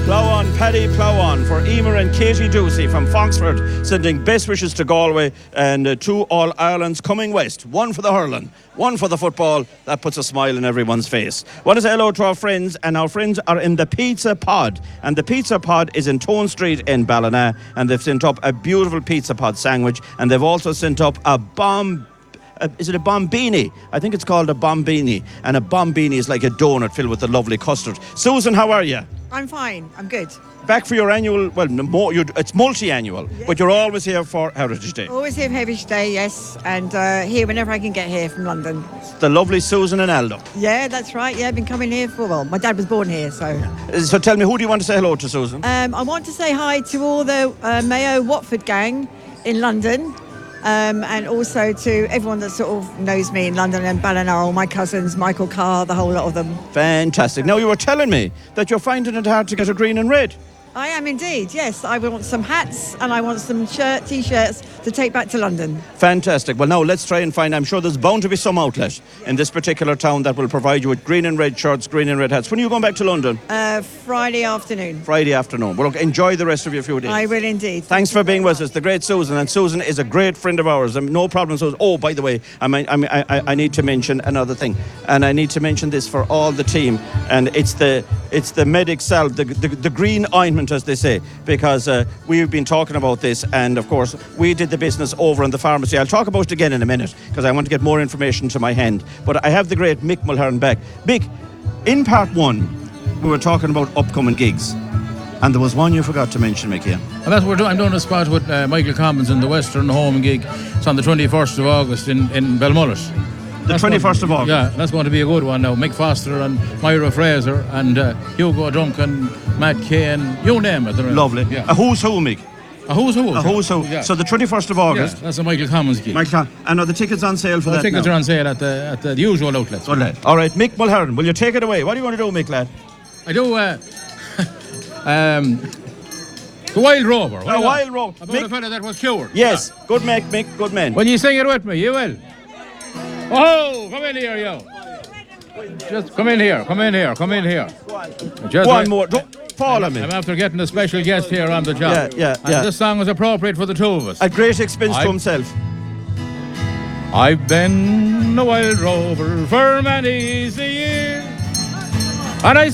Plough on, Paddy, plough on for Emer and Katie Ducey from Foxford, sending best wishes to Galway and to all Ireland's coming west. One for the hurling, one for the football. That puts a smile on everyone's face. Want to say hello to our friends, and our friends are in the Pizza Pod. And the Pizza Pod is in Tone Street in Ballina, and they've sent up a beautiful Pizza Pod sandwich, and they've also sent up a is it a bombini? I think it's called a bombini. And a bombini is like a donut filled with a lovely custard. Susan, how are you? I'm fine. I'm good. Back for your annual, it's multi-annual, Yes. but you're always here for Heritage Day. Always here for Heritage Day, yes. And here whenever I can get here from London. The lovely Susan and Aldo. Yeah, that's right. Yeah, I've been coming here my dad was born here, so. So tell me, who do you want to say hello to, Susan? I want to say hi to all the Mayo Watford gang in London. And also to everyone that sort of knows me in London and Ballina, all my cousins, Michael Carr, the whole lot of them. Fantastic. Now, you were telling me that you're finding it hard to get a green and red. I am indeed, yes. I want some hats and I want some T-shirts to take back to London. Fantastic. Well, now let's try and find, I'm sure there's bound to be some outlet in this particular town that will provide you with green and red shirts, green and red hats. When are you going back to London? Friday afternoon. Friday afternoon. Well, look, enjoy the rest of your few days. I will indeed. Thanks for being with us, the great Susan. And Susan is a great friend of ours. No problem, Susan. Oh, by the way, I need to mention another thing. And I need to mention this for all the team. And it's the medic salve, the green ointment, as they say, because we've been talking about this. And, of course, we did the business over in the pharmacy. I'll talk about it again in a minute because I want to get more information to my hand. But I have the great Mick Mulhern back. Mick, in part one, we were talking about upcoming gigs. And there was one you forgot to mention, Mick, here. And that's what I'm doing a spot with Michael Commons in the Western Home gig. It's on the 21st of August in Belmullet. The 21st of August? Yeah, that's going to be a good one now. Mick Foster and Myra Fraser and Hugo Duncan, Matt Kane, you name it. Lovely. Yeah. A who's who, Mick? A who's who? A who's who. Yeah. So the 21st of August. Yeah, that's a Michael Commons gig. And are the tickets on sale for that? The tickets now? are on sale at the usual outlets. All right, Mick Mulhern, will you take it away? What do you want to do, Mick, lad? I do The Wild Rover. The Wild Rover. About a fella that was cured. Yes. Yeah. Good Mick, good man. When you sing it with me, you will. Oh, come in here, yo. Just come in here. Just one more. Don't follow me. I'm after getting a special guest here on the job. Yeah. This song is appropriate for the two of us. At great expense to himself. I've been a wild rover for many a year, and I